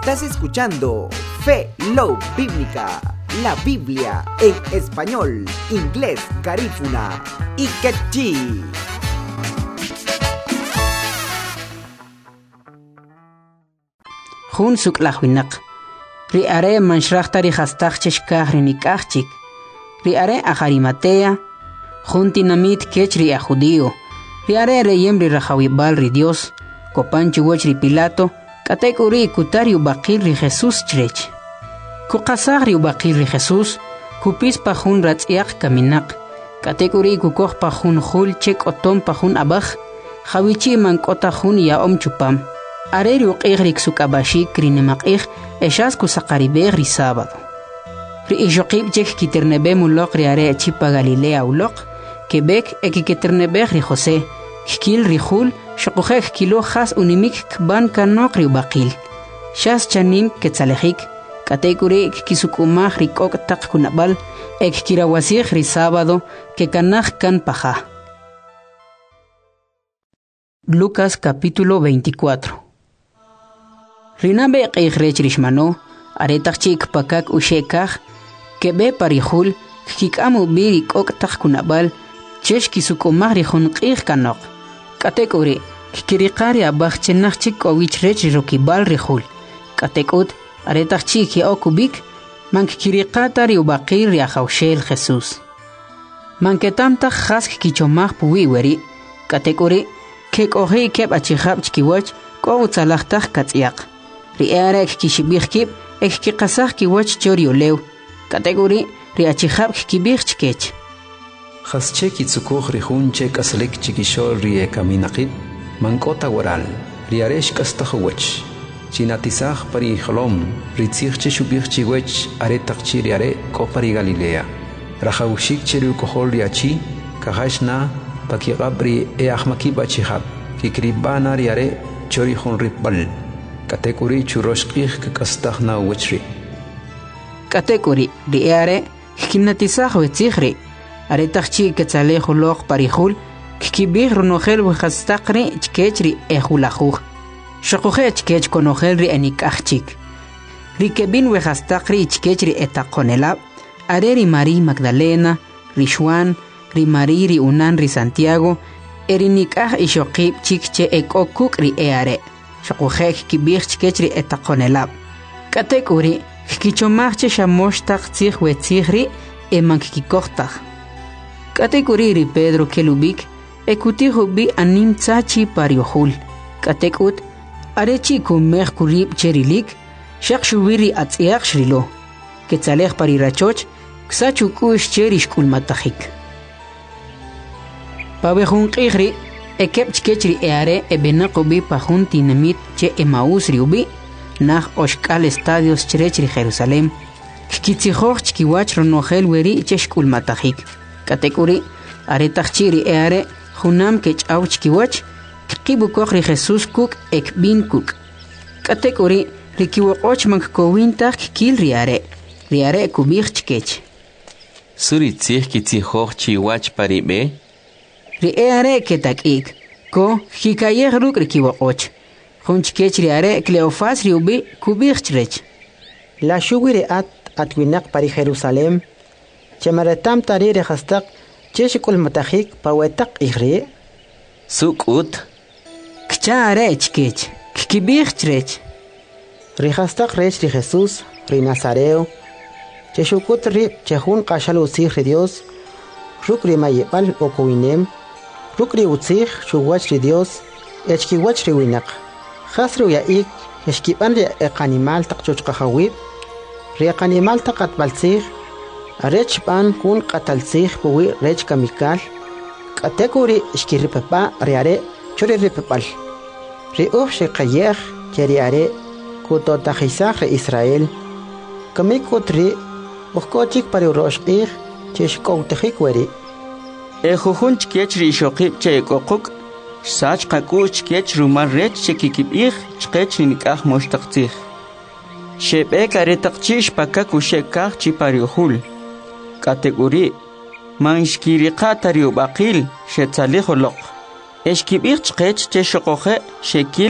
Estás escuchando Fe Love Bíblica, la Biblia en español, inglés, garífuna y quechí. Jun suklahwinak. Riare manshrachta rihastachchishkah rinikachchik. Riare ajarimatea. Jun tinamit kech ria judío. Riare reyem rirajawibal ri Dios. Kopanchu wech ri Pilato. Katekuri kutariu bakil ri Jesús chrech. Kukasag ri bakil ri Jesús. Kupis pa jun ratz'iak kaminak. Katekuri kukoh pa jun jul chek otom pa jun abaj. Jawichi mankota jun yaom chupam. Areri uq'ig suk'abaxik rinemaq'ig exas kusaqaribej ri sábado. Ri ixoqib chek kiternebem uloq ri are chipa Galilea uloq, kebek ekiketernebej ri José, kikil ri jul, xoqujek kilo jas unimik kban kanok ri ubaqil. Xas chanim ketzalejik, katekuri kisukumaj ri k'ok taq kunabal, ekkirawasij ri sábado, kekanaj kan paja. Lucas capítulo 24. Rinabe q'iqrech rixmano, aretaq chik pakak ushekaj, kebe parijul, kik'amu biri k'ok taq kunabal, chesh kisukumaj ri junq'ij kanok. Katekuri, kikiriqari abaj chenaj chik k'owich rech rokibal rijul. Katekut, aretaq chik yaokubik, mankikiriqata ri ubaqir ri ajawxel Jesús. Manketamtaj jas kichomaj puwiweri, katekuri, kek'oji keb achijab chkiwach, k'ow tzalajtaj katz'yaq. Ri arek kishibij kib, ek kiqasaj kiwach choriolew. Kategori ri achijab kibij chkech. Jasche kitzukuj ri jun che kaslik chikishol ri kaminaqib, mankota waral, ri aresh kastahwach. Chinatisaj pari jolom, ri tzij che shubij chiwech aretaq chi ri are kopari Galilea. Rajawshik cheru kohol ri achi, kahashna pakiqab ri ahmakib achijab, kikribana ri are chori jun ripbal. Katekuri churoshqij kakastajna wechri. Katekuri ri are kinatisaj wetzijri. Aretaq chi ketzalej uloq parijul, kikibij runojel wejastaqri chkechri ejulajuj. Xoquje chkech konojel ri enikajchik. Ri kebin wejastaqri chkechri etaqonelab, are ri Mari Magdalena, ri Juan, ri Mari ri unan ri Santiago, erinikaj ixoqib chik che ekokuk ri are. Xoqujek kibij chkechri etaqonelab. Katekuri, kichomaj che xamoxtaq tzij wetzijri emankikojtaj. Katekuri ri Pedro kelubik, ekutijubi anim tzachi pariojul. Katekut, arechi kumej kurib cherilik, xaq xubiri atz'iaq xrilo. Ketzalej parirachoch, ksachukush cherish kulmatajik. Pabejunqijri, ekeb chkechri eare ebenaqubi pajun tinamit che Emaús riubi, naj oshkal estadios chrechri Jerusalem, kitzijoj chkiwach ronojel weri che xkulmatajik. Katekuri, aretaq chiri eare, junam kech'aw chkiwach, kibukoj ri Jesús kuk ekbin kuk. Katekuri, ri kiwoqoch mankowintaj kikil ri are kubij chkech. Suri tzij kitzijoj chiwach paribe? Ri eare ketak'ik, ko kikayej ruk' ri kiwoqoch. Jun chkech ri are Cleofas ri ubi kubij chrech. La xuwi ri atwinaq pari Jerusalem, chemaratam tari ri jastaq cheshikul matajik pawetaq ijri. Suk'ut? Kcha are chkech, kibij chrech. Ri jastaq rech ri Jesús, ri Nazareo, cheshukut ri chejun qashal usij ri Dios, ruk ri mayibal okowinem, ruk ri utzij shuwach ri Dios, echkiwach ri winaq. Jas ri uyaik, eshkiban ri eqanimal taq chochqajawib, ri eqanimal taq atbaltzij, arech ban kun qataltzij puwi rech kamikal, katekuri eshkiripepa ri are chori ripepal. Ri uj sheqayej che ri are kutotajisaj ri Israel, kamikut ri ujkochik pari uroshqij che xkowtejik weri. Ejujun chkech ri ixoqib che ekokuk, sach qakuch chkech rumar rech che kikibij chkech ri nikaj moxtaq tzij. Xeb'ek aretaq chi xpakak uxekaj chi pariujul. Katekuri, man xkiriqa tari ubaqil xetzalij uloq. Eshkibij chkech che xoqoje xekil